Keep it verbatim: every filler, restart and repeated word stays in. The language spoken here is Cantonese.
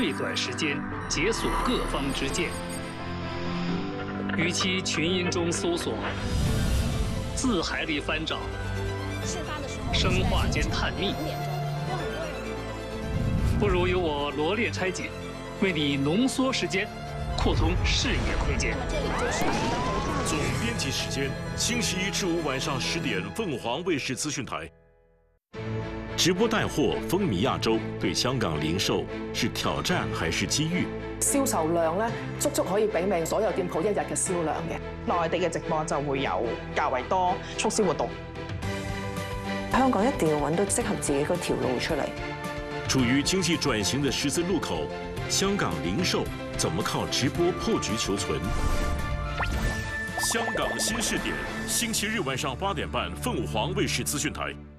最短时间解锁各方之见。与其群音中搜索，字海里翻找， 事发的时候， 生化间探秘，不如由我罗列拆解，为你浓缩时间，扩通视野空间。 那么这里就是总编辑时间：星期一至五晚上十点，凤凰卫视资讯台。直播帶貨風靡亞洲，對香港零售是挑戰還是機遇？ 銷售量咧，足足可以媲美所有店鋪一日嘅銷量嘅。 內地嘅直播就會有較為多促銷活動。 香港一定要揾到適合自己嗰條路出嚟。 處於經濟轉型的十字路口，香港零售怎麼靠直播破局求存？香港新視點，星期日晚上八點半，鳳凰衛視資訊台。